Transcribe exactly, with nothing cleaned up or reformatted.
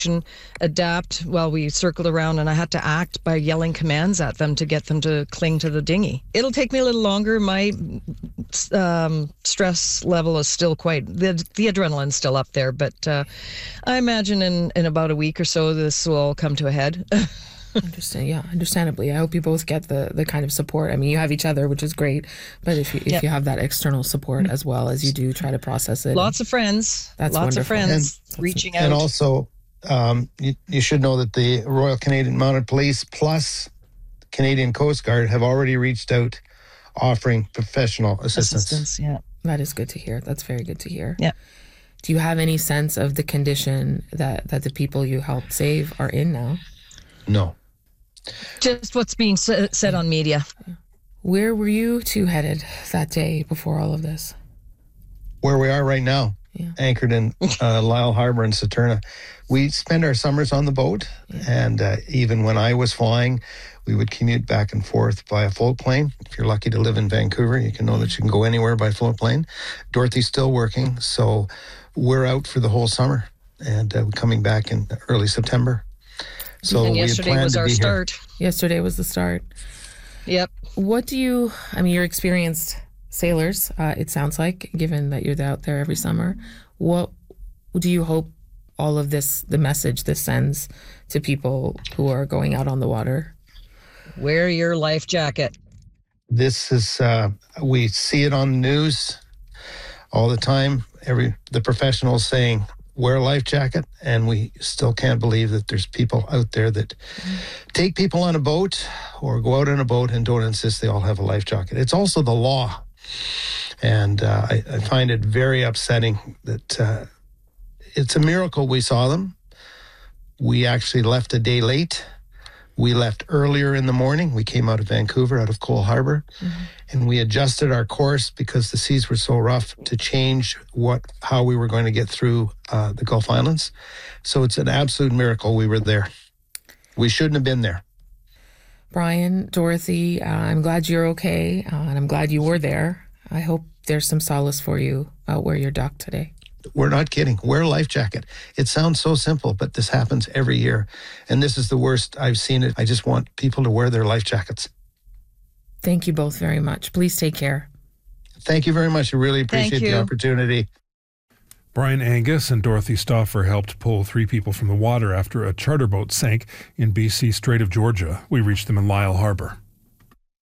adapt while we circled around, and I had to act by yelling commands at them to get them to cling to the dinghy. It'll take me a little longer. My um, stress level is still quite, the, the adrenaline's still up there, but uh, I imagine in, in about a week or so this will all come to a head. Understand, yeah, understandably. I hope you both get the, the kind of support. I mean, you have each other, which is great, but if you if yep. you have that external support as well as you do try to process it. Lots of friends. That's Lots wonderful. of friends and, reaching out. And also, um, you, you should know that the Royal Canadian Mounted Police plus Canadian Coast Guard have already reached out offering professional assistance. Assistance, yeah. That is good to hear. That's very good to hear. Yeah. Do you have any sense of the condition that, that the people you helped save are in now? No. Just what's being said on media. Where were you two headed that day before all of this? Where we are right now, yeah. anchored in uh, Lisle Harbor in Saturna. We spend our summers on the boat, yeah. and uh, even when I was flying, we would commute back and forth by a float plane. If you're lucky to live in Vancouver, you can know that you can go anywhere by float plane. Dorothy's still working, so we're out for the whole summer, and uh, we're coming back in early September. So and yesterday was our start. Here. Yesterday was the start. Yep. What do you, I mean, you're experienced sailors, uh, it sounds like, given that you're out there every summer. What do you hope all of this, the message this sends to people who are going out on the water? Wear your life jacket. This is, uh, we see it on the news all the time. Every the professionals saying, wear a life jacket, and we still can't believe that there's people out there that mm. take people on a boat or go out on a boat and don't insist they all have a life jacket. It's also the law, and uh, I, I find it very upsetting that uh, it's a miracle we saw them. We actually left a day late. We left earlier in the morning. We came out of Vancouver, out of Cole Harbor, mm-hmm. and we adjusted our course because the seas were so rough to change what how we were going to get through uh, the Gulf Islands. So it's an absolute miracle we were there. We shouldn't have been there. Brian, Dorothy, uh, I'm glad you're okay, uh, and I'm glad you were there. I hope there's some solace for you out where you're docked today. We're not kidding. Wear a life jacket. It sounds so simple, but this happens every year. And this is the worst I've seen it. I just want people to wear their life jackets. Thank you both very much. Please take care. Thank you very much. I really appreciate the opportunity. Brian Angus and Dorothy Stauffer helped pull three people from the water after a charter boat sank in B C Strait of Georgia. We reached them in Lisle Harbor.